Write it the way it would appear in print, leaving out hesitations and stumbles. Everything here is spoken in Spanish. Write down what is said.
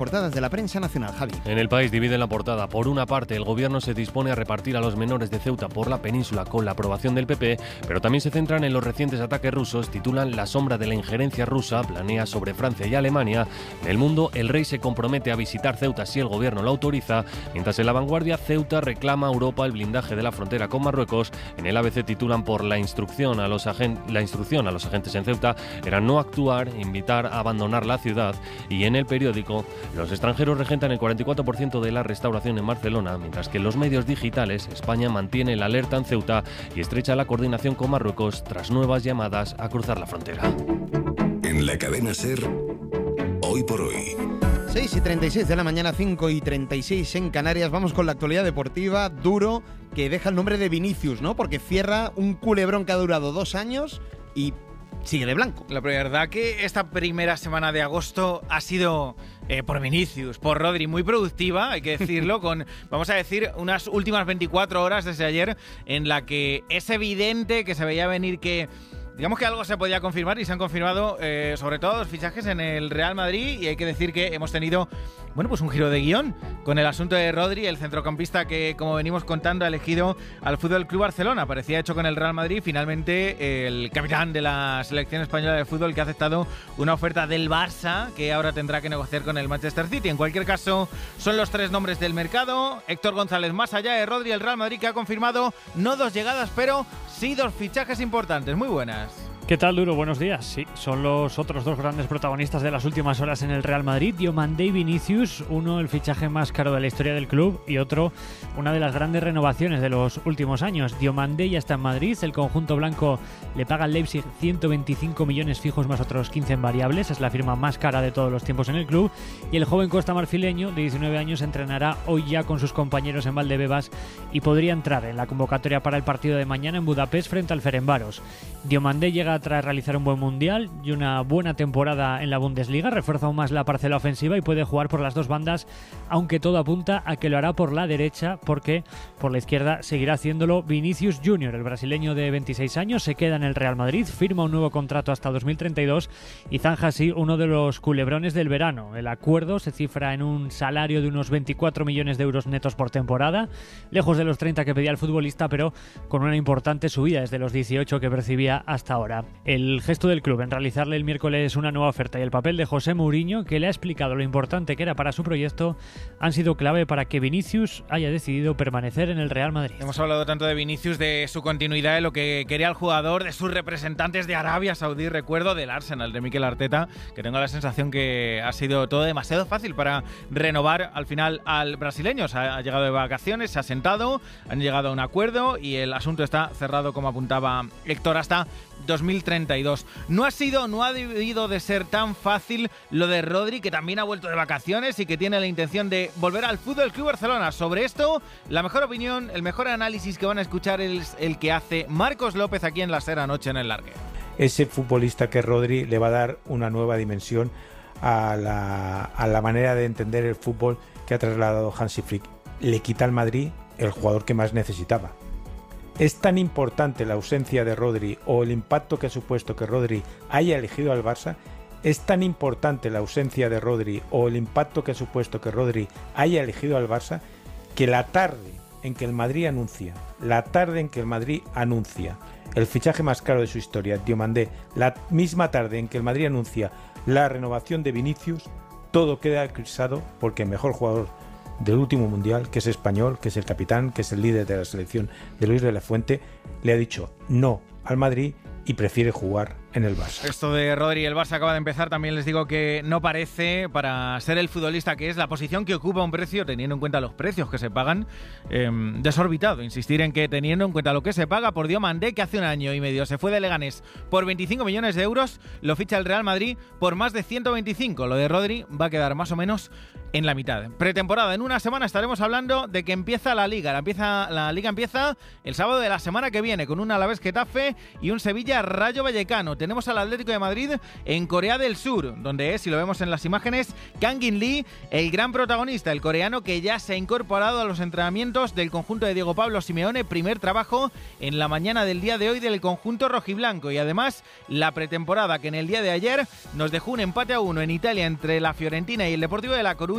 Portadas de la prensa nacional, Javi. En El País dividen la portada. Por una parte, el gobierno se dispone a repartir a los menores de Ceuta por la península con la aprobación del PP, pero también se centran en los recientes ataques rusos. Titulan La sombra de la injerencia rusa, planea sobre Francia y Alemania. En El Mundo, el rey se compromete a visitar Ceuta si el gobierno lo autoriza, mientras en La Vanguardia, Ceuta reclama a Europa el blindaje de la frontera con Marruecos. En el ABC titulan por la instrucción a los agentes en Ceuta era no actuar, invitar a abandonar la ciudad. Y en El Periódico, los extranjeros regentan el 44% de la restauración en Barcelona, mientras que en los medios digitales España mantiene la alerta en Ceuta y estrecha la coordinación con Marruecos tras nuevas llamadas a cruzar la frontera. En la cadena SER, Hoy por Hoy. 6:36 de la mañana, 5:36 en Canarias. Vamos con la actualidad deportiva. Duro, que deja el nombre de Vinicius, ¿no? Porque cierra un culebrón que ha durado 2 años y sigue de blanco. La verdad que esta primera semana de agosto ha sido por Vinicius, por Rodri, muy productiva, hay que decirlo, con, vamos a decir, unas últimas 24 horas desde ayer en la que es evidente que se veía venir que digamos que algo se podía confirmar y se han confirmado sobre todo los fichajes en el Real Madrid, y hay que decir que hemos tenido, bueno, pues un giro de guión con el asunto de Rodri, el centrocampista que, como venimos contando, ha elegido al Fútbol Club Barcelona. Parecía hecho con el Real Madrid. Finalmente, el capitán de la selección española de fútbol, que ha aceptado una oferta del Barça, que ahora tendrá que negociar con el Manchester City. En cualquier caso, son los 3 nombres del mercado. Héctor González, más allá de Rodri, el Real Madrid que ha confirmado no 2 llegadas, pero sí 2 fichajes importantes. Muy buenas. ¿Qué tal, Duro? Buenos días. Sí, son los otros 2 grandes protagonistas de las últimas horas en el Real Madrid. Diomandé y Vinicius, uno el fichaje más caro de la historia del club y otro una de las grandes renovaciones de los últimos años. Diomandé ya está en Madrid, el conjunto blanco le paga al Leipzig 125 millones fijos más otros 15 en variables, es la firma más cara de todos los tiempos en el club, y el joven costamarfileño de 19 años entrenará hoy ya con sus compañeros en Valdebebas y podría entrar en la convocatoria para el partido de mañana en Budapest frente al Ferencváros. Diomandé llega tras realizar un buen mundial y una buena temporada en la Bundesliga, refuerza aún más la parcela ofensiva y puede jugar por las 2 bandas, aunque todo apunta a que lo hará por la derecha, porque por la izquierda seguirá haciéndolo Vinicius Junior. El brasileño de 26 años se queda en el Real Madrid, firma un nuevo contrato hasta 2032 y zanja así uno de los culebrones del verano. El acuerdo se cifra en un salario de unos 24 millones de euros netos por temporada, lejos de los 30 que pedía el futbolista, pero con una importante subida desde los 18 que percibía hasta ahora. El gesto del club en realizarle el miércoles una nueva oferta y el papel de José Mourinho, que le ha explicado lo importante que era para su proyecto, han sido clave para que Vinicius haya decidido permanecer en el Real Madrid. Hemos hablado tanto de Vinicius, de su continuidad, de lo que quería el jugador, de sus representantes de Arabia Saudí, recuerdo del Arsenal, de Mikel Arteta, que tengo la sensación que ha sido todo demasiado fácil para renovar al final al brasileño. Ha llegado de vacaciones, se ha sentado, han llegado a un acuerdo y el asunto está cerrado, como apuntaba Héctor, hasta 2032. No ha debido de ser tan fácil lo de Rodri, que también ha vuelto de vacaciones y que tiene la intención de volver al Fútbol Club Barcelona. Sobre esto, la mejor opinión, el mejor análisis que van a escuchar es el que hace Marcos López aquí en La SER anoche en el Largue. Ese futbolista que Rodri le va a dar una nueva dimensión a la manera de entender el fútbol que ha trasladado Hansi Flick. Le quita al Madrid el jugador que más necesitaba. Es tan importante la ausencia de Rodri, o el impacto que ha supuesto que Rodri haya elegido al Barça, es tan importante la ausencia de Rodri, o el impacto que ha supuesto que Rodri haya elegido al Barça, que la tarde en que el Madrid anuncia el fichaje más caro de su historia, Diomandé, la misma tarde en que el Madrid anuncia la renovación de Vinicius, todo queda eclipsado porque el mejor jugador del último mundial, que es español, que es el capitán, que es el líder de la selección de Luis de la Fuente, le ha dicho no al Madrid y prefiere jugar en el Barça. Esto de Rodri y el Barça acaba de empezar. También les digo que no parece, para ser el futbolista que es, la posición que ocupa un precio, teniendo en cuenta los precios que se pagan, desorbitado. Insistir en que, teniendo en cuenta lo que se paga por Diomandé, que hace 1 año y medio se fue de Leganés por 25 millones de euros, lo ficha el Real Madrid por más de 125. Lo de Rodri va a quedar más o menos en la mitad. Pretemporada. En una semana estaremos hablando de que empieza la Liga. La Liga empieza el sábado de la semana que viene con un Alavés Getafe y un Sevilla Rayo Vallecano. tenemos al Atlético de Madrid en Corea del Sur, donde es, si lo vemos en las imágenes, Kangin Lee, el gran protagonista, el coreano que ya se ha incorporado a los entrenamientos del conjunto de Diego Pablo Simeone, primer trabajo en la mañana del día de hoy del conjunto rojiblanco, y además la pretemporada que en el día de ayer nos dejó un empate a 1 en Italia entre la Fiorentina y el Deportivo de La Coruña.